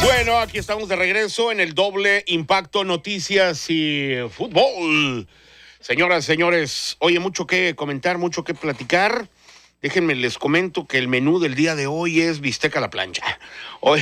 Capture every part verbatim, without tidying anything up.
Bueno, aquí estamos de regreso en el doble impacto noticias y fútbol. Señoras, señores, oye, mucho que comentar, mucho que platicar. Déjenme les comento que el menú del día de hoy es bistec a la plancha. Oye,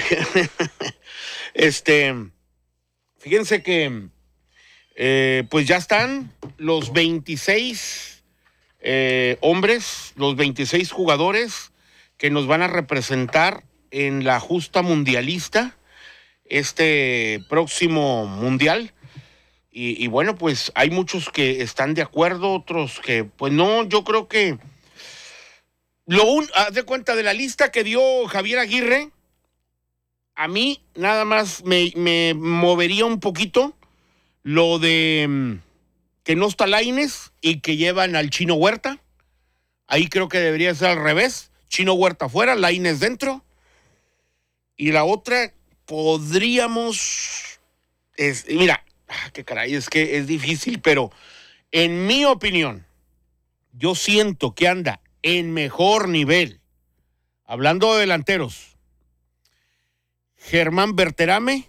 este, fíjense que eh, pues ya están los veintiséis eh, hombres, los veintiséis jugadores que nos van a representar en la justa mundialista este próximo mundial. Y, y bueno, pues hay muchos que están de acuerdo, otros que pues no. Yo creo que lo un, haz de cuenta de la lista que dio Javier Aguirre, a mí nada más me, me movería un poquito lo de mm, que no está Lainez y que llevan al Chino Huerta. Ahí creo que debería ser al revés, Chino Huerta fuera, Lainez dentro. Y la otra podríamos, es, mira, qué caray, es que es difícil, pero en mi opinión, yo siento que anda en mejor nivel, hablando de delanteros, Germán Berterame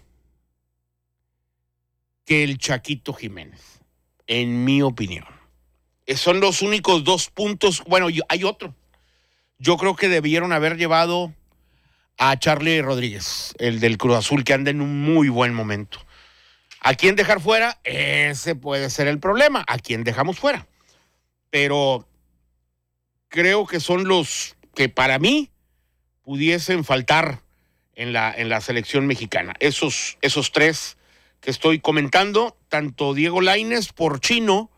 que el Chaquito Jiménez, en mi opinión. Son los únicos dos puntos. Bueno, hay otro. Yo creo que debieron haber llevado a Charlie Rodríguez, el del Cruz Azul, que anda en un muy buen momento. ¿A quién dejar fuera? Ese puede ser el problema. ¿A quién dejamos fuera? Pero creo que son los que para mí pudiesen faltar en la, en la selección mexicana. Esos, esos tres que estoy comentando, tanto Diego Lainez por Chino,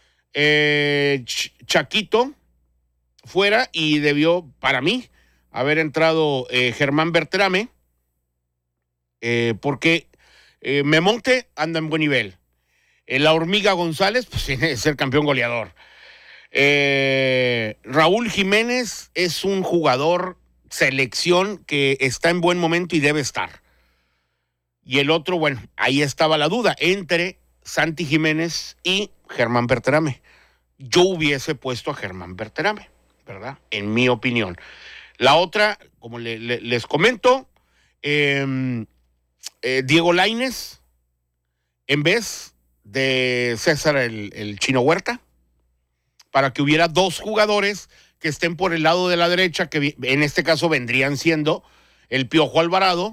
eh, Ch- Chaquito fuera, y debió, para mí, haber entrado eh, Germán Berterame, eh, porque eh, Memonte anda en buen nivel. Eh, la Hormiga González, pues tiene que ser campeón goleador. Eh, Raúl Jiménez es un jugador selección que está en buen momento y debe estar. Y el otro, bueno, ahí estaba la duda entre Santi Jiménez y Germán Berterame. Yo hubiese puesto a Germán Berterame, ¿verdad? En mi opinión. La otra, como le, le, les comento, eh, eh, Diego Lainez en vez de César el, el Chino Huerta, para que hubiera dos jugadores que estén por el lado de la derecha, que en este caso vendrían siendo el Piojo Alvarado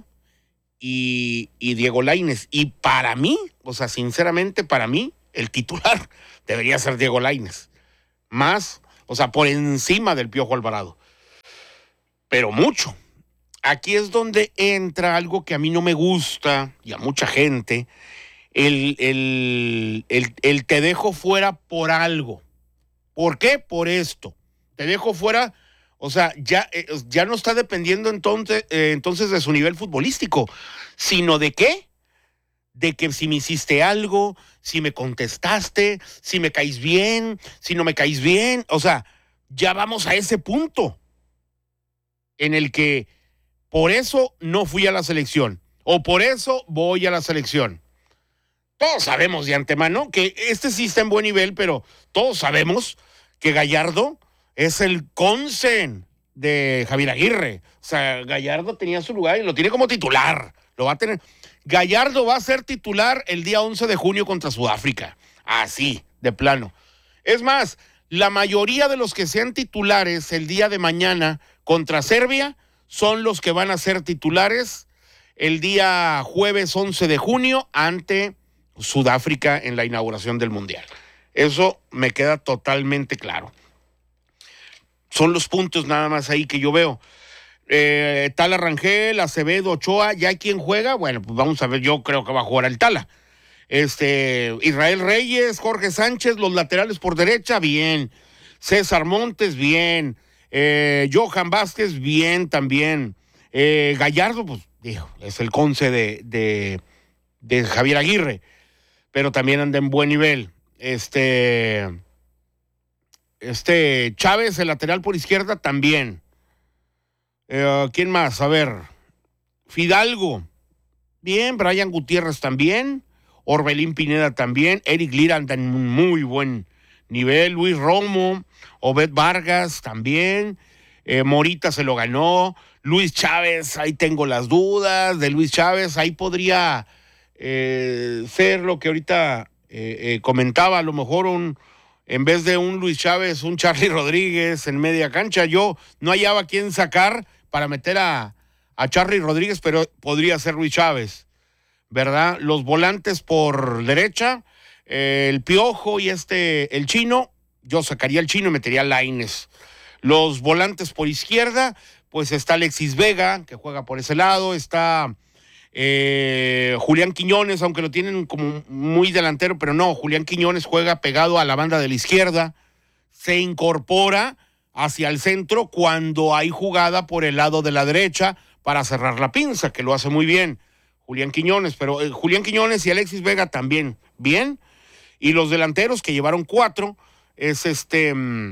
y, y Diego Lainez. Y para mí, o sea, sinceramente, para mí, el titular debería ser Diego Lainez. Más, o sea, por encima del Piojo Alvarado. Pero mucho. Aquí es donde entra algo que a mí no me gusta, y a mucha gente, el, el, el, el te dejo fuera por algo. ¿Por qué? Por esto. Te dejo fuera, o sea, ya, eh, ya no está dependiendo entonces, eh, entonces de su nivel futbolístico, sino de qué, de que si me hiciste algo, si me contestaste, si me caís bien, si no me caís bien. O sea, ya vamos a ese punto en el que por eso no fui a la selección, o por eso voy a la selección. Todos sabemos de antemano que este sí está en buen nivel, pero todos sabemos que Gallardo es el consen de Javier Aguirre. O sea, Gallardo tenía su lugar y lo tiene como titular. Lo va a tener. Gallardo va a ser titular el día once de junio contra Sudáfrica. Así, de plano. Es más, la mayoría de los que sean titulares el día de mañana contra Serbia son los que van a ser titulares el día jueves once de junio ante Sudáfrica en la inauguración del Mundial. Eso me queda totalmente claro. Son los puntos nada más ahí que yo veo. Eh, Tala Rangel, Acevedo, Ochoa, ¿ya quién juega? Bueno, pues vamos a ver, yo creo que va a jugar el Tala. Este, Israel Reyes, Jorge Sánchez, los laterales por derecha, bien. César Montes, bien. Eh, Johan Vázquez, bien también. Eh, Gallardo, pues, dijo, es el conce de, de, de Javier Aguirre, pero también anda en buen nivel. Este, este Chávez, el lateral por izquierda, también. Eh, ¿Quién más? A ver, Fidalgo, bien. Brian Gutiérrez también. Orbelín Pineda también. Eric Lira anda en un muy buen nivel. Luis Romo, Obed Vargas también. Eh, Morita se lo ganó. Luis Chávez, ahí tengo las dudas de Luis Chávez, ahí podría eh, ser lo que ahorita eh, eh, comentaba, a lo mejor un, en vez de un Luis Chávez, un Charly Rodríguez en media cancha. Yo no hallaba quién sacar para meter a, a Charly Rodríguez, pero podría ser Luis Chávez, ¿verdad? Los volantes por derecha, eh, el Piojo y este, el Chino, yo sacaría el Chino y metería a Lainez. Los volantes por izquierda, pues está Alexis Vega, que juega por ese lado, está eh, Julián Quiñones, aunque lo tienen como muy delantero, pero no, Julián Quiñones juega pegado a la banda de la izquierda, se incorpora hacia el centro cuando hay jugada por el lado de la derecha para cerrar la pinza, que lo hace muy bien Julián Quiñones, pero eh, Julián Quiñones y Alexis Vega también bien, y los delanteros que llevaron cuatro, es este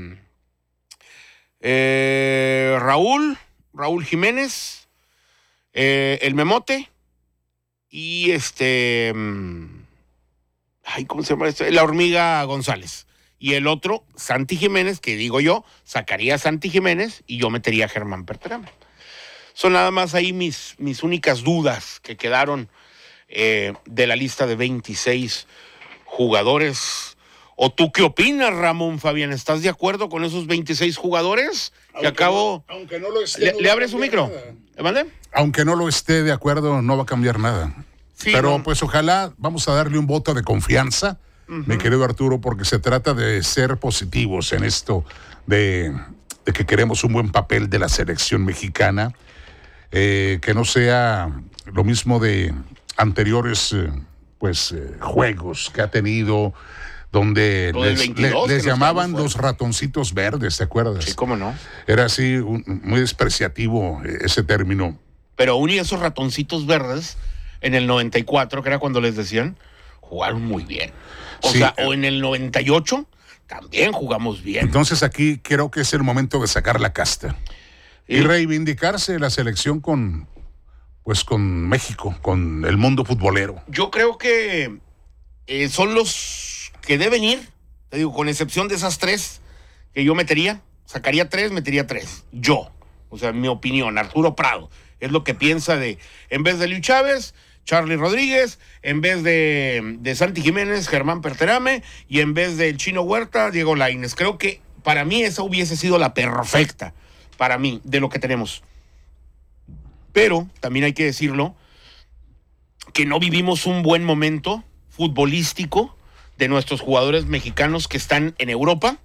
eh, Raúl, Raúl Jiménez, eh, el Memote y este, ay, ¿cómo se llama este? La Hormiga González. Y el otro, Santi Jiménez, que digo yo, sacaría a Santi Jiménez y yo metería a Germán Berterame. Son nada más ahí mis, mis únicas dudas que quedaron eh, de la lista de veintiséis jugadores. ¿O tú qué opinas, Ramón Fabián? ¿Estás de acuerdo con esos veintiséis jugadores que aunque acabo? No, aunque no lo esté, ¿Le, no ¿le abre su micro? Nada. ¿Mande? Aunque no lo esté de acuerdo, no va a cambiar nada. Sí, Pero no. pues ojalá vamos a darle un voto de confianza, uh-huh. mi querido Arturo, porque se trata de ser positivos en esto de, de que queremos un buen papel de la selección mexicana, eh, que no sea lo mismo de anteriores eh, pues eh, juegos que ha tenido, donde les, veintidós, les llamaban los ratoncitos verdes, ¿te acuerdas? Sí, cómo no. Era así, un, muy despreciativo ese término. Pero aún y esos ratoncitos verdes, en el noventa y cuatro, que era cuando les decían, jugaron muy bien. O sí, sea, eh, o en el noventa y ocho, también jugamos bien. Entonces aquí creo que es el momento de sacar la casta. Y, y reivindicarse la selección con, pues con México, con el mundo futbolero. Yo creo que eh, son los que deben ir, te digo, con excepción de esas tres que yo metería, sacaría tres, metería tres, yo, o sea, mi opinión, Arturo Prado, es lo que piensa de, en vez de Luis Chávez, Charly Rodríguez, en vez de, de Santi Jiménez, Germán Berterame, y en vez del Chino Huerta, Diego Lainez. Creo que para mí esa hubiese sido la perfecta, para mí, de lo que tenemos. Pero, también hay que decirlo, que no vivimos un buen momento futbolístico de nuestros jugadores mexicanos que están en Europa,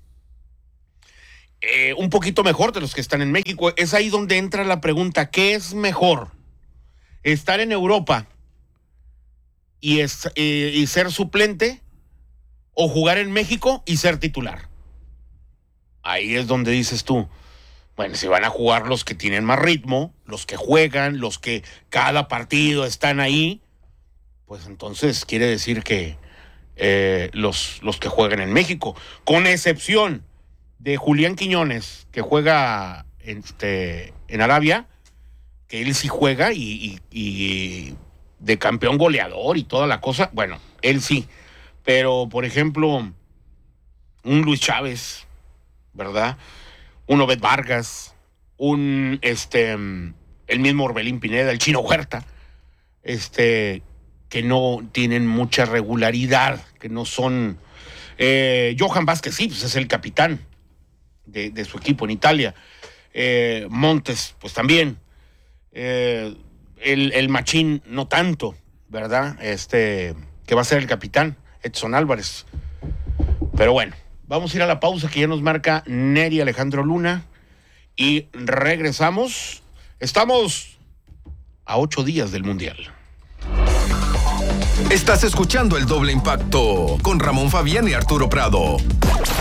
eh, un poquito mejor de los que están en México. Es ahí donde entra la pregunta, ¿qué es mejor? ¿Estar en Europa y, es, eh, y ser suplente o jugar en México y ser titular? Ahí es donde dices tú, bueno, si van a jugar los que tienen más ritmo, los que juegan, los que cada partido están ahí, pues entonces quiere decir que Eh, los, los que juegan en México, con excepción de Julián Quiñones, que juega este, en Arabia, que él sí juega y, y, y de campeón goleador y toda la cosa, bueno, él sí, pero por ejemplo, un Luis Chávez, ¿verdad? Un Obed Vargas, un, este, el mismo Orbelín Pineda, el Chino Huerta, este... que no tienen mucha regularidad, que no son... Eh, Johan Vázquez, sí, pues es el capitán de, de su equipo en Italia. Eh, Montes, pues también. Eh, el, el Machín, no tanto, ¿verdad? Este, que va a ser el capitán, Edson Álvarez. Pero bueno, vamos a ir a la pausa que ya nos marca Neri Alejandro Luna. Y regresamos. Estamos a ocho días del Mundial. Estás escuchando El Doble Impacto con Ramón Fabián y Arturo Prado.